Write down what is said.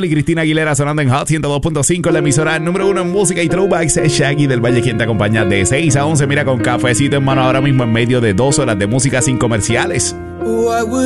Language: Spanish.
Paul y Cristina Aguilera sonando en Hot 102.5, la emisora número 1 en música y throwbacks. Es Shaggy del Valle quien te acompaña de 6 a 11. Mira, con cafecito en mano ahora mismo en medio de 2 horas de música sin comerciales.